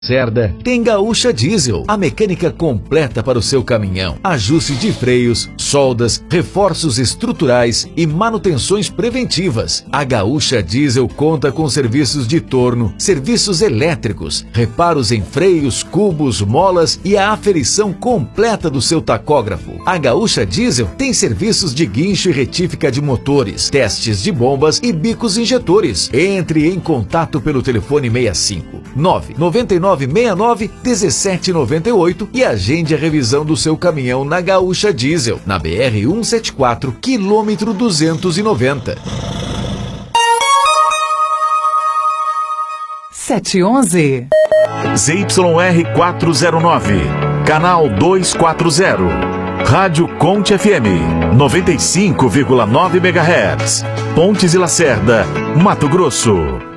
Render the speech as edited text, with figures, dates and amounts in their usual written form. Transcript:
Cerda tem Gaúcha Diesel, a mecânica completa para o seu caminhão. Ajuste de freios, soldas, reforços estruturais e manutenções preventivas. A Gaúcha Diesel conta com serviços de torno, serviços elétricos, reparos em freios, cubos, molas e a aferição completa do seu tacógrafo. A Gaúcha Diesel tem serviços de guincho e retífica de motores, testes de bombas e bicos injetores. Entre em contato pelo telefone 65 999691798 e agende a revisão do seu caminhão na Gaúcha Diesel, na BR 174, quilômetro 290. 711 ZYR 409, canal 240, Rádio Conte FM, 95,9 MHz, Pontes e Lacerda, Mato Grosso.